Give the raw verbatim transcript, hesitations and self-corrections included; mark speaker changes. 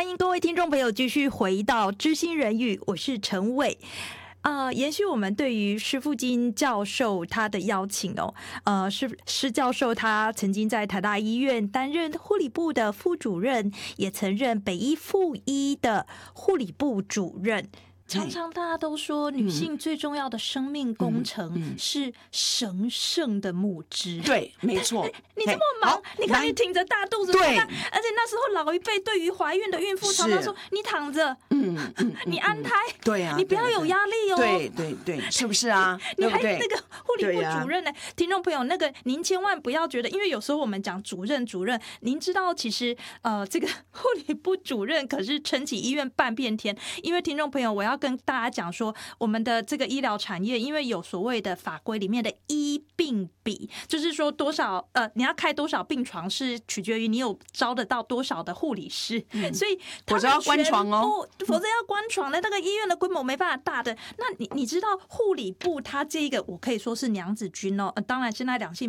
Speaker 1: 欢迎各位听众朋友继续回到知心人语，我是陈伟。呃，延续我们对于施富金教授他的邀请哦，呃，施施教授他曾经在台大医院担任护理部的副主任，也曾任北医附医的护理部主任。常常大家都说，女性最重要的生命工程是神圣的母职。
Speaker 2: 对，没错。
Speaker 1: 你这么忙，你看你挺着大肚子，对，而且那时候老一辈对于怀孕的孕妇常常说：“你躺着，嗯嗯，你安胎，
Speaker 2: 对啊，
Speaker 1: 你不要有压力哦。”
Speaker 2: 对对对，是不是啊？
Speaker 1: 你还那个护理部主任呢？听众朋友，那个您千万不要觉得，因为有时候我们讲主任主任，您知道其实呃，这个护理部主任可是撑起医院半边天。因为听众朋友，我要跟大家讲说，我们的这个医疗产业，因为有所谓的法规里面的医病比，就是说多少呃，你要开多少病床是取决于你有招得到多少的护理师，嗯、所以
Speaker 2: 否则要关床哦，
Speaker 1: 否则要关床的那个医院的规模没办法大的。那你你知道护理部它这个我可以说是娘子军哦，呃、当然现在两性